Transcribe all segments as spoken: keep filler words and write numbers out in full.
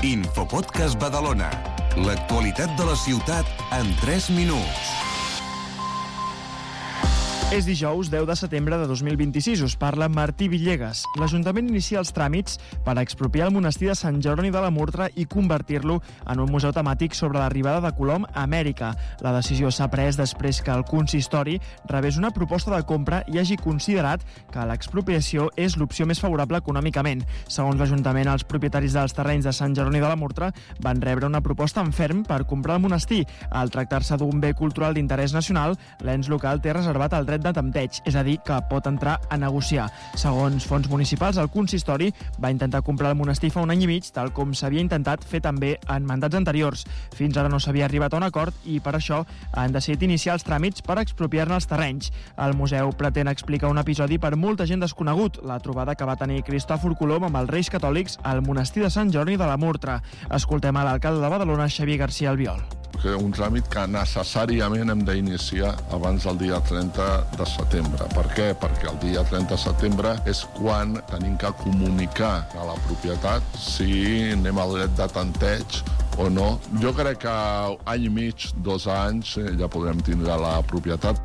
Infopodcast Badalona. L'actualitat de la ciutat en tres minuts. És dijous deu de setembre de dos mil vint-i-sis. Us parla Martí Villegas. L'Ajuntament inicia els tràmits per expropiar el monestir de Sant Jeroni de la Murtra i convertir-lo en un museu temàtic sobre l'arribada de Colom a Amèrica. La decisió s'ha pres després que el consistori rebés una proposta de compra i hagi considerat que l'expropiació és l'opció més favorable econòmicament. Segons l'Ajuntament, els propietaris dels terrenys de Sant Jeroni de la Murtra van rebre una proposta en ferm per comprar el monestir. Al tractar-se d'un bé cultural d'interès nacional, l'ens local té reservat el dret de tempteig, és a dir, que pot entrar a negociar. Segons fons municipals, el consistori va intentar comprar el monestir fa un any i mig, tal com s'havia intentat fer també en mandats anteriors. Fins ara no s'havia arribat a un acord i per això han decidit iniciar els tràmits per expropiar-ne els terrenys. El museu pretén explicar un episodi per molta gent desconegut, la trobada que va tenir Cristòfor Colom amb els Reis Catòlics al monestir de Sant Jeroni de la Murtra. Escoltem a l'alcalde de Badalona, Xavier García Albiol. Un tràmit que necessàriament hem d'iniciar abans del dia trenta de setembre. Per què? Perquè el dia trenta de setembre és quan tenim que comunicar a la propietat si anem al dret de tanteig o no. Jo crec que any i mig, dos anys, ja podrem tindre la propietat.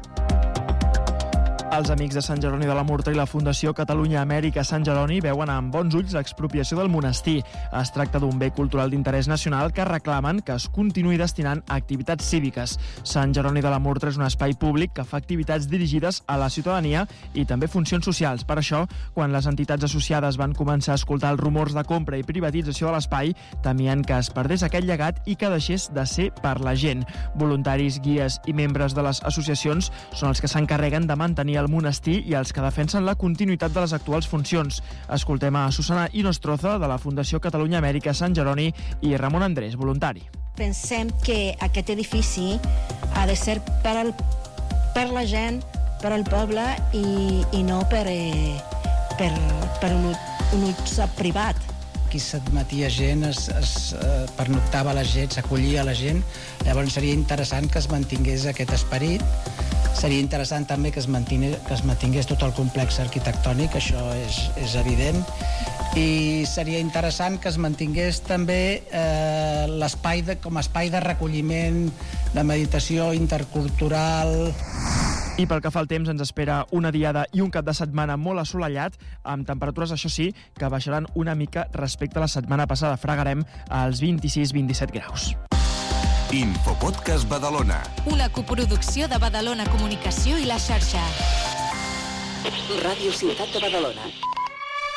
Els amics de Sant Jeroni de la Murtra i la Fundació Catalunya Amèrica Sant Jeroni veuen amb bons ulls l'expropiació del monestir. Es tracta d'un bé cultural d'interès nacional que reclamen que es continuï destinant a activitats cíviques. Sant Jeroni de la Murtra és un espai públic que fa activitats dirigides a la ciutadania i també funcions socials. Per això, quan les entitats associades van començar a escoltar els rumors de compra i privatització de l'espai, temien que es perdés aquest llegat i que deixés de ser per la gent. Voluntaris, guies i membres de les associacions són els que s'encarreguen de mantenir el monestir i els que defensen la continuïtat de les actuals funcions. Escoltem a Susana Inostroza, de la Fundació Catalunya Amèrica Sant Jeroni, i Ramon Andrés, voluntari. Pensem que aquest edifici ha de ser per, el, per la gent, per al poble i, i no per, eh, per, per un, un ús privat. Aquí s'admetia gent, es, es eh, pernoctava la gent, s'acollia la gent. Llavors seria interessant que es mantingués aquest esperit. Seria interessant també que es mantingués, que es mantingués tot el complex arquitectònic, això és, és evident. I seria interessant que es mantingués també eh, l'espai de, com a espai de recolliment, de meditació intercultural. I pel que fa al temps, ens espera una diada i un cap de setmana molt assolellat, amb temperatures, això sí, que baixaran una mica respecte a la setmana passada. Fregarem als vint-i-sis vint-i-set graus. Infopodcast Badalona. Una coproducció de Badalona Comunicació i la xarxa. Ràdio Ciutat de Badalona.